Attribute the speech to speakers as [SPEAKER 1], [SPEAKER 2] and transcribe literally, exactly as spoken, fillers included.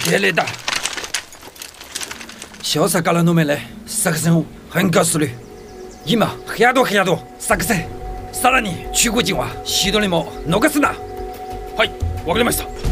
[SPEAKER 1] 命令だ。少佐からの命令、作戦を変化する。今、部屋と部屋と作戦。さらに中国人は一人も逃すな。
[SPEAKER 2] はい、わかりました。